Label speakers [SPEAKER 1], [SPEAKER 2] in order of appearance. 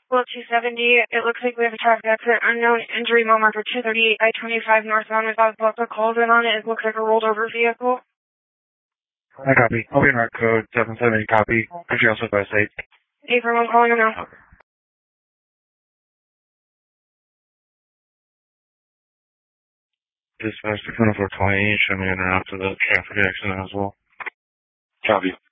[SPEAKER 1] Well, 270, it looks like we have a traffic accident. Unknown injury, mile marker 238, I-25 northbound without Delta calls in on it. It looks like a rolled over vehicle.
[SPEAKER 2] I copy. I'll be in route code 770, copy. Actually, also by state.
[SPEAKER 1] 841 calling him now.
[SPEAKER 2] Okay. Dispatch to 2420, show me in and out to the traffic accident as well.
[SPEAKER 3] Copy.